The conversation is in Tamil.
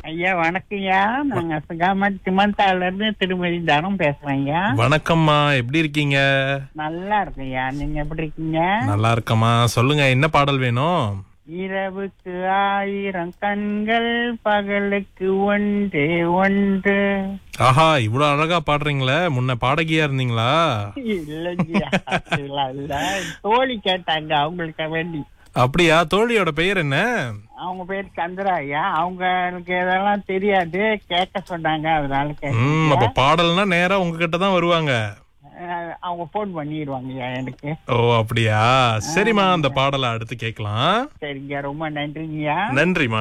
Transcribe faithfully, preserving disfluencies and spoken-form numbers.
ஐயா வணக்கம்யா. நாங்க சுகாம திமந்தால இருந்து திருமதி தனம் பேசுறேங்க. வணக்கம்மா, எப்படி இருக்கீங்க? நல்லா இருக்குய்யா, நீங்க எப்படி இருக்கீங்க? நல்லா இருக்கம்மா. சொல்லுங்க, என்ன பாடல் வேணும்? இரவுக்கு ஆயிரம் கண்கள், பகலுக்கு ஒன்று ஒன்று. ஆஹா, இவ்வளவு அழகா பாடுறீங்களே. முன்ன பாடகியா இருந்தீங்களா? இல்லையா, அப்படிலாம் இல்ல. தோழி கேட்டாங்க, அவங்களுக்கு வேண்டி. அப்படியா? தோழியோட பெயர் என்ன? அவங்க பேர் சந்திரா ஐயா. அவங்களுக்கு இதெல்லாம் தெரியாது, கேட்க சொன்னாங்க, அதனால ம் கேட்க. அப்ப பாடல்னா நேரா உங்ககிட்ட தான் வருவாங்க. அவங்க போன் பண்ணிடுவாங்கய்யா எனக்கு. ஓ அப்படியா? சரிம்மா, அந்த பாடலை அடுத்து கேட்கலாம். சரிங்க, ரொம்ப நன்றிங்கய்யா. நன்றிம்மா.